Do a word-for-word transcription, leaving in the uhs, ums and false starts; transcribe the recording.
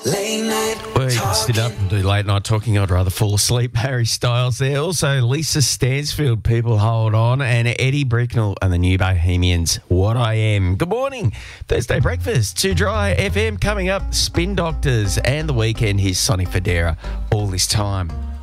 Late night Well, you can sit up and do late night talking. I'd rather fall asleep. Harry Styles there. Also, Lisa Stansfield, People Hold On, and Eddie Bricknell and the New Bohemians, What I Am. Good morning. Thursday breakfast, Too Dry F M coming up, Spin Doctors, and the weekend. Here's Sonny Fodera, All This Time.